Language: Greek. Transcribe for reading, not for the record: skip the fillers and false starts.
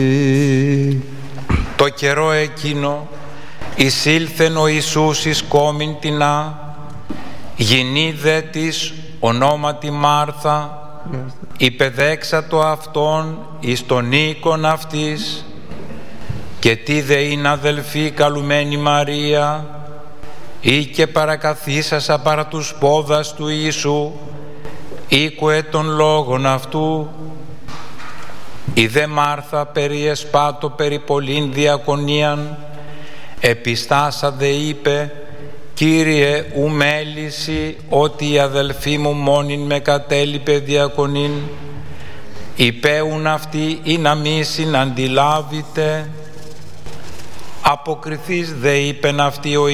Το καιρό εκείνο εισήλθεν ο Ιησούς εις κόμην τινά, γυνή δε της ονόματι Μάρθα, υπεδέξατο αυτόν εις τον οίκον αυτής, και τι δε είναι αδελφή καλουμένη Μαρία, ή και παρακαθίσασα παρά τους πόδας του Ιησού, ήκουε των λόγων αυτού. Η δε Μάρθα περί εσπάτω περί πολλήν διακονίαν, επιστάσα δε είπε, Κύριε, ου μέληση ότι η αδελφή μου μόνην με κατέλειπε διακονήν, υπέουν αυτοί ή να μη συναντιλάβητε. Αποκριθείς δε είπεν αυτή ο